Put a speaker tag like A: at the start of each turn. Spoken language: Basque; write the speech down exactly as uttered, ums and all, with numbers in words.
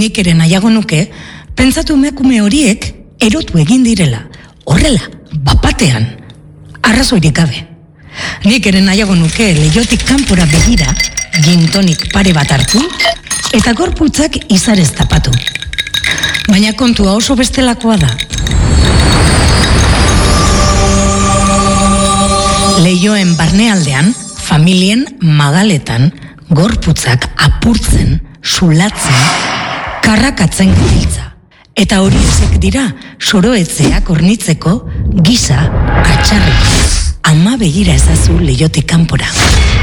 A: nik ere nahiago nuke, pentsatu emakume horiek erotu egin direla, horrela, bapatean, arrazoirik gabe. Nik ere nahiago nuke leihotik kanpora begira, gintonik pare bat hartu, eta gorputzak izarez tapatu. Baina kontua oso bestelakoa da. Leihoen barnealdean, familien magaletan, gorputzak apurtzen, sulatzen, karrakatzen gabiltza. Eta horiek dira soroetzeak hornitzeko giza katxarrik. Ama begira ezazu leihotik kanpora.